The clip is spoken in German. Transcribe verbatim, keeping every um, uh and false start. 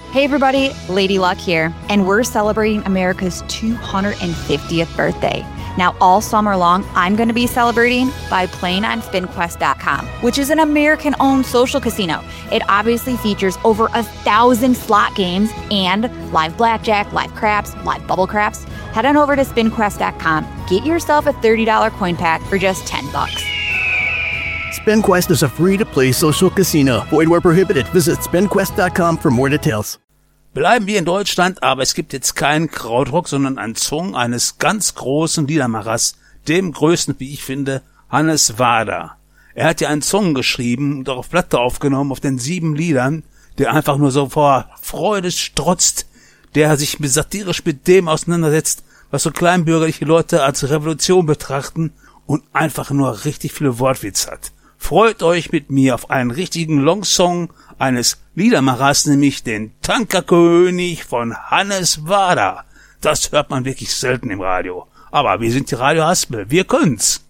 Hey everybody, Lady Luck here, and we're celebrating America's two hundred fiftieth birthday. Now all summer long, I'm going to be celebrating by playing on spin quest dot com, which is an American-owned social casino. It obviously features over a thousand slot games and live blackjack, live craps, live bubble craps. Head on over to spin quest dot com, get yourself a thirty dollars coin pack for just ten bucks. SpinQuest is a free-to-play social casino. Void where prohibited. Visit spin quest dot com for more details. Bleiben wir in Deutschland, aber es gibt jetzt keinen Krautrock, sondern einen Song eines ganz großen Liedermachers, dem größten, wie ich finde, Hannes Wader. Er hat ja einen Song geschrieben und auch auf Platte aufgenommen, auf den sieben Liedern, der einfach nur so vor Freude strotzt, der sich satirisch mit dem auseinandersetzt, was so kleinbürgerliche Leute als Revolution betrachten und einfach nur richtig viele Wortwitz hat. Freut euch mit mir auf einen richtigen Longsong eines Liedermachers, nämlich den Tankerkönig von Hannes Wader. Das hört man wirklich selten im Radio. Aber wir sind die Radio Haspel, wir können's.